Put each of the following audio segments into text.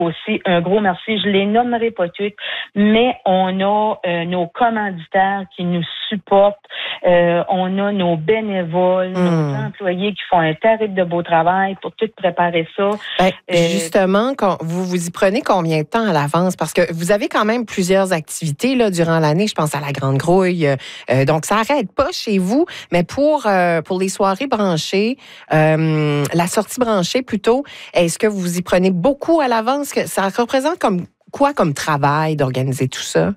aussi, un gros merci. Je les nommerai pas toutes, mais on a nos commanditaires qui nous supportent. On a nos bénévoles, nos employés qui font un terrible de beau travail pour tout préparer ça. Justement, vous vous y prenez combien de temps à l'avance? Parce que vous avez quand même plusieurs activités là, durant l'année. Je pense à la Grande Grouille. Donc, ça n'arrête pas chez vous. Mais pour les soirées branchées, la sortie branchée plutôt, est-ce que vous y prenez beaucoup à l'avance? Ça représente comme quoi comme travail d'organiser tout ça?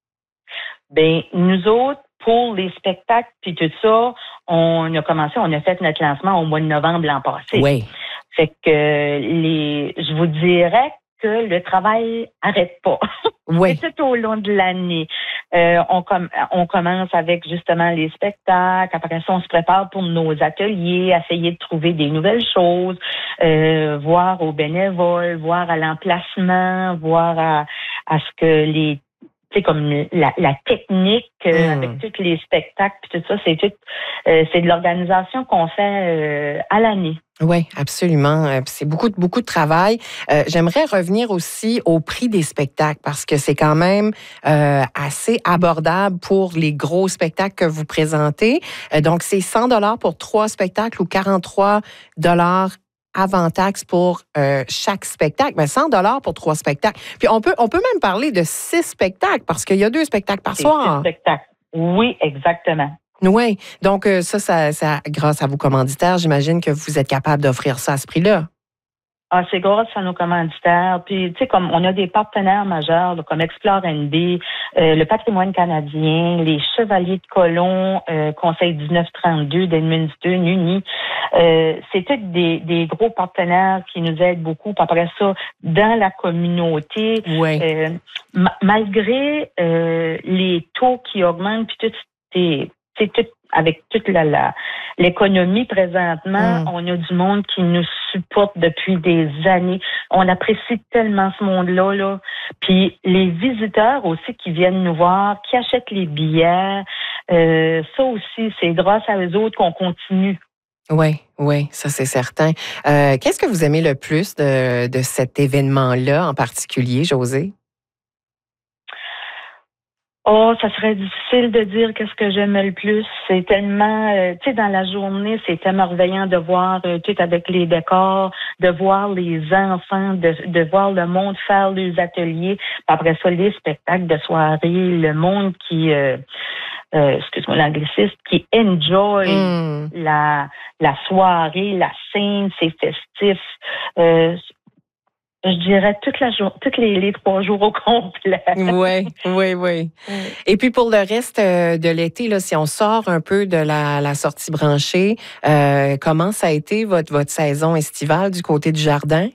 Bien, nous autres, pour les spectacles puis tout ça, on a fait notre lancement au mois de novembre l'an passé. Oui. Fait que je vous dirais que le travail n'arrête pas. Oui. C'est tout au long de l'année. On commence avec justement les spectacles. Après ça, on se prépare pour nos ateliers, essayer de trouver des nouvelles choses, voir aux bénévoles, voir à l'emplacement, voir à ce que les comme la technique avec tous les spectacles puis tout ça, c'est de l'organisation qu'on fait à l'année. Oui, absolument. C'est beaucoup de travail. J'aimerais revenir aussi au prix des spectacles parce que c'est quand même assez abordable pour les gros spectacles que vous présentez. Donc, c'est 100 $ pour 3 spectacles ou 43 $ avant taxe pour chaque spectacle. Mais 100 $ pour 3 spectacles. Puis, on peut même parler de 6 spectacles parce qu'il y a 2 spectacles par soir. 6 spectacles. Oui, exactement. Oui. Donc, ça, grâce à vos commanditaires, j'imagine que vous êtes capable d'offrir ça à ce prix-là. Ah, c'est grâce à nos commanditaires. Puis, tu sais, comme on a des partenaires majeurs là, comme Explore NB, le Patrimoine canadien, les Chevaliers de Colomb, Conseil 1932 d'Edmundston, Uni. C'est tous des gros partenaires qui nous aident beaucoup. Puis après ça, dans la communauté, malgré les taux qui augmentent, puis tout, avec toute l'économie présentement, on a du monde qui nous supporte depuis des années. On apprécie tellement ce monde-là, là. Puis les visiteurs aussi qui viennent nous voir, qui achètent les billets, ça aussi, c'est grâce à eux autres qu'on continue. Oui, ça c'est certain. Qu'est-ce que vous aimez le plus de cet événement-là en particulier, Josée? Oh, ça serait difficile de dire qu'est-ce que j'aime le plus. C'est tellement, tu sais, dans la journée, c'est émerveillant de voir tout avec les décors, de voir les enfants, de voir le monde faire les ateliers. Puis après ça, les spectacles de soirée, le monde qui, excuse-moi l'anglicisme, qui enjoy la soirée, la scène, c'est festif. Je dirais toutes les 3 jours au complet. Oui. Et puis pour le reste de l'été, là, si on sort un peu de la sortie branchée, comment ça a été votre saison estivale du côté du jardin?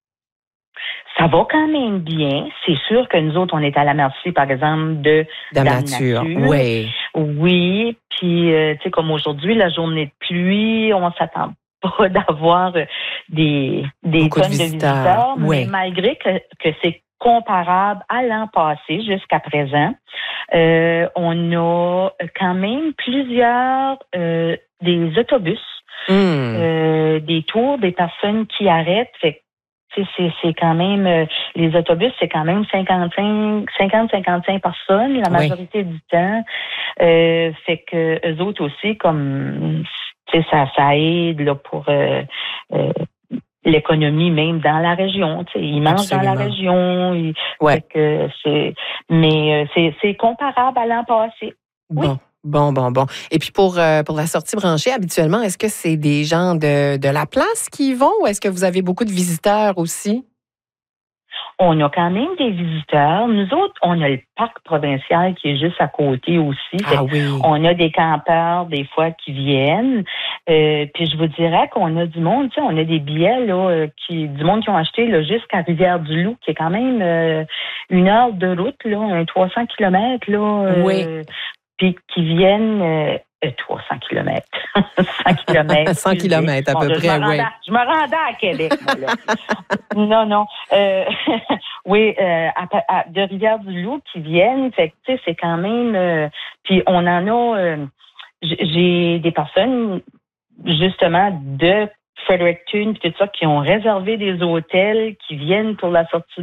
Ça va quand même bien. C'est sûr que nous autres, on est à la merci, par exemple, de Dame Nature. Oui. Oui. Puis, tu sais, comme aujourd'hui, la journée de pluie, on s'attend pas d'avoir des tonnes de visiteurs, mais malgré que c'est comparable à l'an passé jusqu'à présent, on a quand même plusieurs des autobus, des tours, des personnes qui arrêtent. Fait c'est quand même, les autobus, c'est quand même 50-55 personnes la majorité du temps. Fait que eux autres aussi, comme ça aide là, pour l'économie même dans la région. Ils mangent dans la région. Fait que c'est comparable à l'an passé. Bon. Et puis pour la sortie branchée, habituellement, est-ce que c'est des gens de la place qui y vont ou est-ce que vous avez beaucoup de visiteurs aussi? On a quand même des visiteurs. Nous autres, on a le parc provincial qui est juste à côté aussi. On a des campeurs des fois qui viennent. Puis je vous dirais qu'on a du monde, on a des billets là, du monde qui ont acheté là, jusqu'à Rivière-du-Loup, qui est quand même 1 heure de route, là, un 300 km. Là, puis qui viennent 300 km. 100 km. 100 km à peu près, oui. Je me rendais à Québec, moi, là. Non. Oui, de Rivière-du-Loup qui viennent. Fait que, tu sais, c'est quand même... puis on en a... j'ai des personnes, justement, de Fredericton, puis tout ça, qui ont réservé des hôtels, qui viennent pour la sortie